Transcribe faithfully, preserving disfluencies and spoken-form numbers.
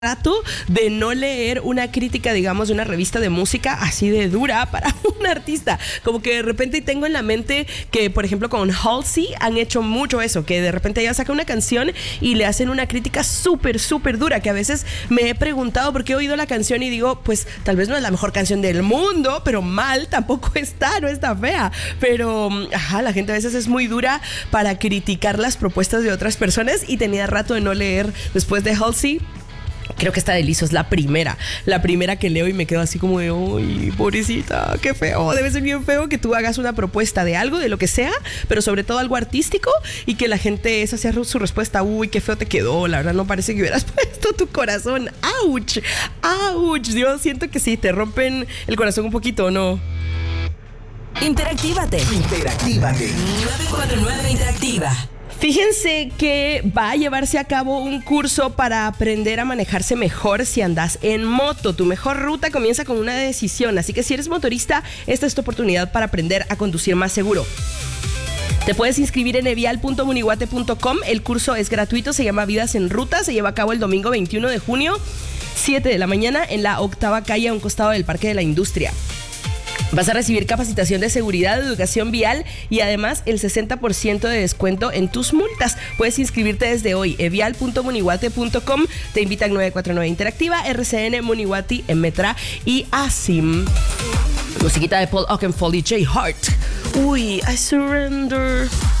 Trato de no leer una crítica, digamos, de una revista de música así de dura para un artista. Como que de repente tengo en la mente que, por ejemplo, con Halsey han hecho mucho eso, que de repente ella saca una canción y le hacen una crítica súper, súper dura, que a veces me he preguntado porque he oído la canción y digo, pues tal vez no es la mejor canción del mundo, pero mal tampoco está, no está fea. Pero, ajá, la gente a veces es muy dura para criticar las propuestas de otras personas y tenía rato de no leer después de Halsey. Creo que esta de Lizzo es la primera, la primera que leo y me quedo así como de, ¡ay, pobrecita, qué feo! Debe ser bien feo que tú hagas una propuesta de algo, de lo que sea, pero sobre todo algo artístico y que la gente, esa sea su respuesta, ¡uy, qué feo te quedó! La verdad no parece que hubieras puesto tu corazón. ¡Auch! ¡Auch! Yo siento que sí, te rompen el corazón un poquito, ¿o no? Interactívate. Interactívate. nueve cuatro nueve Interactiva. Fíjense que va a llevarse a cabo un curso para aprender a manejarse mejor si andas en moto. Tu mejor ruta comienza con una decisión, así que si eres motorista, esta es tu oportunidad para aprender a conducir más seguro. Te puedes inscribir en evial punto munihuate punto com. El curso es gratuito, se llama Vidas en Ruta, se lleva a cabo el domingo veintiuno de junio, siete de la mañana, en la octava calle a un costado del Parque de la Industria. Vas a recibir capacitación de seguridad, educación vial y además el sesenta por ciento de descuento en tus multas. Puedes inscribirte desde hoy, evial punto munihuate punto com. Te invitan nueve cuatro nueve Interactiva, R C N, Munihuati, Metra y Asim. Musiquita de Paul Oakenfold y J Hart. Uy, I surrender.